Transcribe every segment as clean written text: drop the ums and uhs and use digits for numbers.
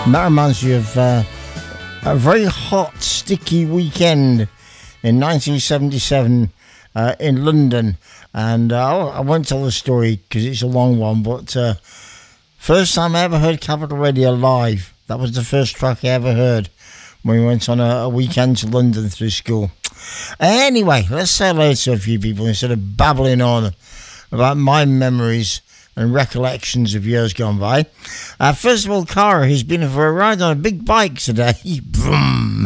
That reminds you of a very hot, sticky weekend in 1977 in London. And I won't tell the story because it's a long one, but first time I ever heard Capital Radio live. That was the first track I ever heard when we went on a weekend to London through school. Anyway, let's say hello to a few people instead of babbling on about my memories and recollections of years gone by. First of all, Cara, who's been for a ride on a big bike today. Boom!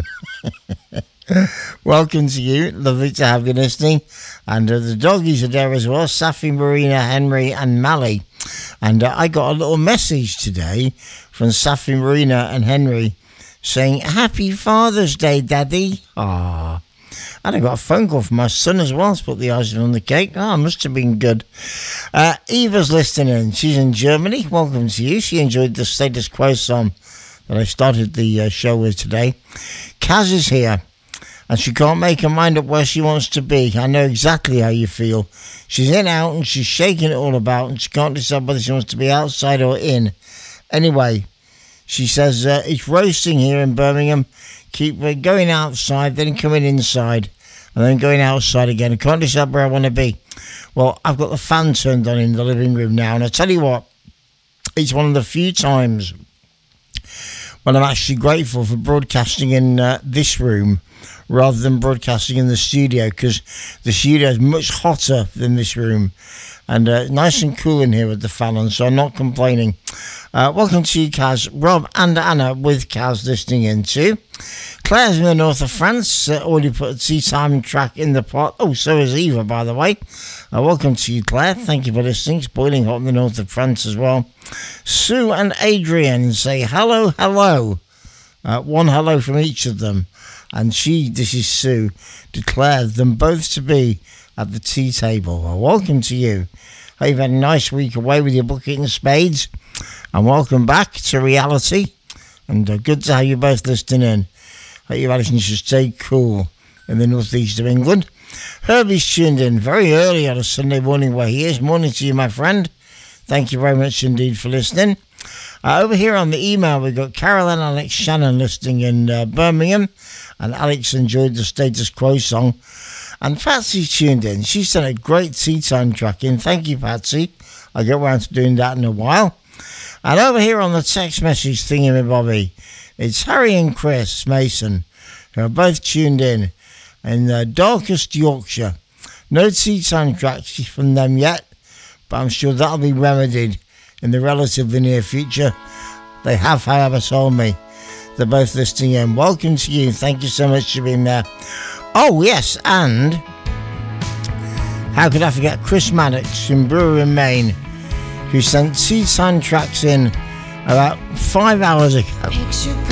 Welcome to you. Lovely to have you listening. And the doggies are there as well. Safi, Marina, Henry and Mally. And I got a little message today from Safi, Marina and Henry saying, Happy Father's Day, Daddy. Ah. And I got a phone call from my son as well to put the icing on the cake. Must have been good. Eva's listening. She's in Germany. Welcome to you. She enjoyed the Status Quo song that I started the show with today. Kaz is here, and she can't make her mind up where she wants to be. I know exactly how you feel. She's in, out, and she's shaking it all about, and she can't decide whether she wants to be outside or in. Anyway, she says it's roasting here in Birmingham. Keep going outside, then coming inside, and then going outside again. I can't decide where I want to be. Well, I've got the fan turned on in the living room now, and I tell you what, it's one of the few times when I'm actually grateful for broadcasting in this room rather than broadcasting in the studio, because the studio is much hotter than this room, and nice and cool in here with the fan on, so I'm not complaining. Welcome to you, Kaz, Rob and Anna with Kaz listening in too. Claire's in the north of France, already put a tea time track in the pot. Oh, so is Eva, by the way. Welcome to you, Claire. Thank you for listening. It's boiling hot in the north of France as well. Sue and Adrian say hello, hello. One hello from each of them. And this is Sue, declared them both to be at the tea table. Well, welcome to you. Hope you've had a nice week away with your bucket and spades. And welcome back to reality. And good to have you both listening in. Hope you've managed to stay cool in the northeast of England. Herbie's tuned in very early on a Sunday morning where he is. Morning to you, my friend. Thank you very much indeed for listening. Over here on the email, we've got Carol and Alex Shannon listening in Birmingham. And Alex enjoyed the Status Quo song. And Patsy's tuned in. She's done a great tea time track in. Thank you, Patsy. I'll get around to doing that in a while. And over here on the text message thingy-bobby, it's Harry and Chris Mason, who are both tuned in darkest Yorkshire. No tea time tracks from them yet, but I'm sure that'll be remedied in the relatively near future. They have, however, told me they're both listening in. Welcome to you. Thank you so much for being there. Oh, yes, and how could I forget Chris Maddox in Brewer in Maine, who sent tea time tracks in about 5 hours ago.